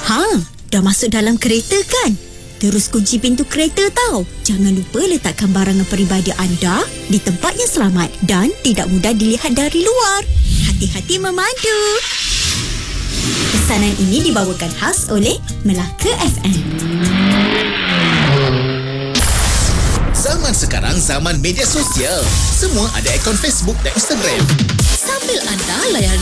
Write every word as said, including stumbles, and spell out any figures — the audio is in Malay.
Ha, dah masuk dalam kereta kan? Terus kunci pintu kereta tau. Jangan lupa letakkan barangan peribadi anda di tempat yang selamat dan tidak mudah dilihat dari luar. Hati-hati memandu. Pesanan ini dibawakan khas oleh Melaka F M. Zaman sekarang zaman media sosial. Semua ada akaun Facebook dan Instagram. Sambil anda layari